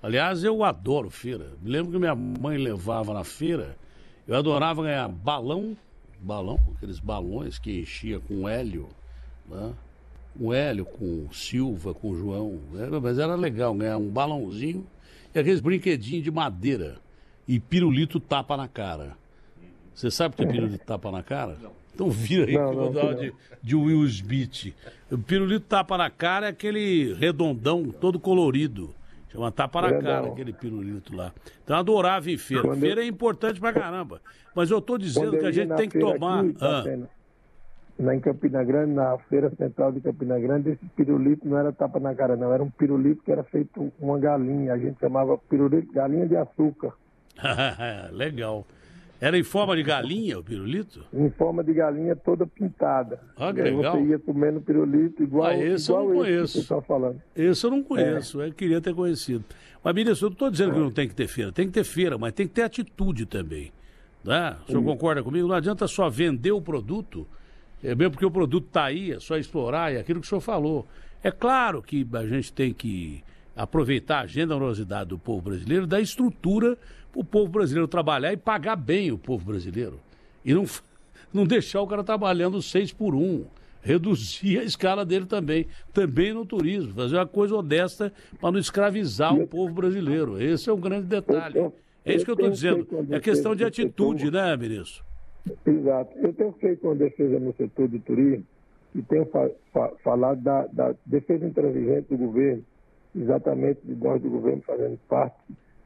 Aliás, eu adoro feira. Me lembro que minha mãe levava na feira. Eu adorava ganhar balão, aqueles balões que enchia com hélio, né? Com hélio, com Silva, com João. Mas era legal ganhar um balãozinho e aqueles brinquedinhos de madeira. E pirulito tapa na cara. Você sabe o que é pirulito tapa na cara? Não. Então vira aí que eu vou dar de Will Smith. O pirulito tapa na cara é aquele redondão, todo colorido. Chama tapa na cara, aquele pirulito lá. Então eu adorava em feira. Feira é importante pra caramba. Mas eu tô dizendo que a gente tem que tomar... Lá em Campina Grande, na feira central de Campina Grande, esse pirulito não era tapa na cara, não. Era um pirulito que era feito com uma galinha. A gente chamava pirulito galinha de açúcar. Legal. Era em forma de galinha o pirulito? Em forma de galinha toda pintada. Ah, que legal. Você ia comendo pirulito igual, esse eu não conheço. Esse que você está falando. Esse eu não conheço, eu queria ter conhecido. Mas, ministro, eu não estou dizendo que não tem que ter feira. Tem que ter feira, mas tem que ter atitude também. Né? O senhor concorda comigo? Não adianta só vender o produto, mesmo porque o produto está aí, é só explorar, é aquilo que o senhor falou. É claro que a gente tem que aproveitar a generosidade do povo brasileiro, da estrutura para o povo brasileiro trabalhar e pagar bem o povo brasileiro. E não deixar o cara trabalhando 6x1. Reduzir a escala dele também no turismo. Fazer uma coisa honesta para não escravizar o povo brasileiro. Esse é um grande detalhe. É isso que eu estou dizendo. É questão de atitude, né, ministro? Exato. Eu tenho feito uma defesa no setor do turismo e tenho falado da defesa intransigente do governo, exatamente de nós do governo fazendo parte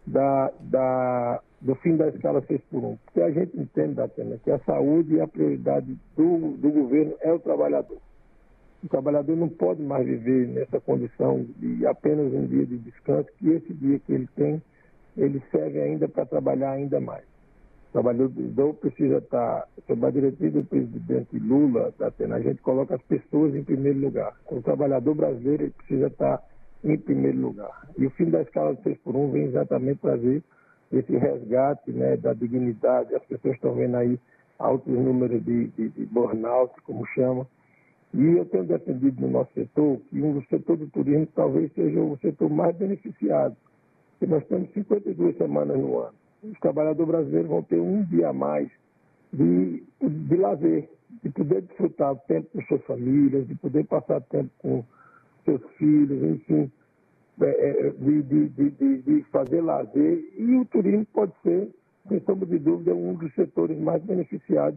do fim da escala 6x1. Porque a gente entende, Datena, que a saúde e a prioridade do governo é o trabalhador. O trabalhador não pode mais viver nessa condição de apenas um dia de descanso, que esse dia que ele tem, ele serve ainda para trabalhar ainda mais. O trabalhador precisa estar, sob a diretriz do presidente Lula, Datena, a gente coloca as pessoas em primeiro lugar. O trabalhador brasileiro ele precisa estar em primeiro lugar. E o fim da escala de 6x1 vem exatamente trazer esse resgate, né, da dignidade. As pessoas estão vendo aí altos números de burnout, como chama. E eu tenho defendido no nosso setor que o setor do turismo talvez seja o setor mais beneficiado. Porque nós temos 52 semanas no ano. Os trabalhadores brasileiros vão ter um dia a mais de lazer, de poder desfrutar tempo com suas famílias, de poder passar tempo com seus filhos, enfim, de fazer lazer. E o turismo pode ser, sem sombra de dúvida, um dos setores mais beneficiados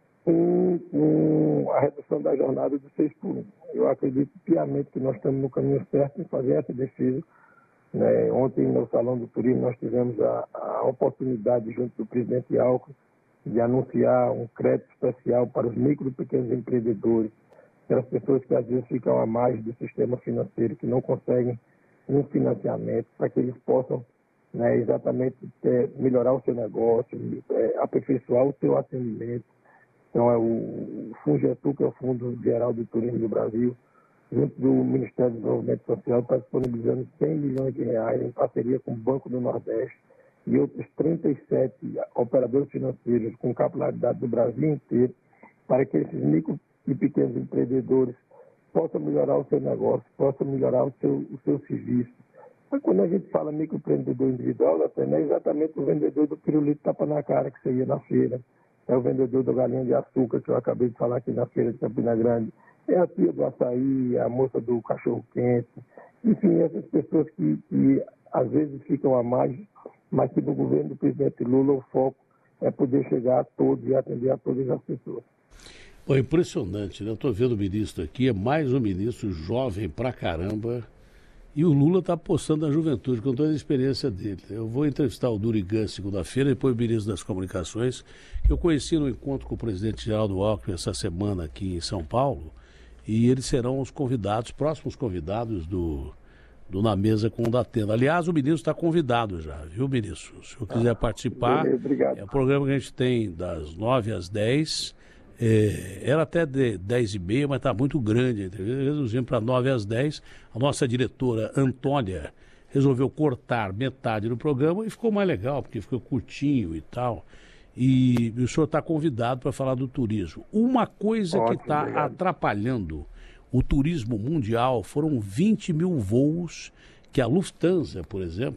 com a redução da jornada do 6x1. Eu acredito piamente que nós estamos no caminho certo em fazer essa defesa. Né? Ontem, no Salão do Turismo, nós tivemos a oportunidade, junto do presidente Alckmin, de anunciar um crédito especial para os micro e pequenos empreendedores, aquelas pessoas que às vezes ficam à margem do sistema financeiro, que não conseguem um financiamento, para que eles possam, né, exatamente melhorar o seu negócio, aperfeiçoar o seu atendimento. Então, o FUNGETU, que é o Fundo Geral do Turismo do Brasil, junto do Ministério do Desenvolvimento Social, está disponibilizando 100 milhões de reais em parceria com o Banco do Nordeste e outros 37 operadores financeiros com capilaridade do Brasil inteiro, para que esses micro e pequenos empreendedores possam melhorar o seu negócio, possam melhorar o seu serviço. Mas quando a gente fala microempreendedor individual, é exatamente o vendedor do pirulito tapa na cara que você ia na feira, é o vendedor da galinha de açúcar que eu acabei de falar aqui na feira de Campina Grande, é a tia do açaí, a moça do cachorro-quente, enfim, essas pessoas que às vezes ficam à margem, mas que no governo do presidente Lula o foco é poder chegar a todos e atender a todas as pessoas. Pô, impressionante, né? Eu estou vendo o ministro aqui, é mais um ministro jovem pra caramba, e o Lula está apostando na juventude, com toda a experiência dele. Eu vou entrevistar o Durigan segunda-feira, depois o ministro das Comunicações, que eu conheci no encontro com o presidente Geraldo Alckmin essa semana aqui em São Paulo, e eles serão os convidados, próximos convidados do Na Mesa com o Datena. Aliás, o ministro está convidado já, viu, ministro? Se o senhor quiser participar, obrigado. É o programa que a gente tem das 9 às 10. Era até de 10h30, mas está muito grande. Reduzimos para 9 às 10. A nossa diretora, Antônia, resolveu cortar metade do programa e ficou mais legal, porque ficou curtinho e tal. E o senhor está convidado para falar do turismo. Uma coisa que está atrapalhando o turismo mundial foram 20 mil voos que a Lufthansa, por exemplo,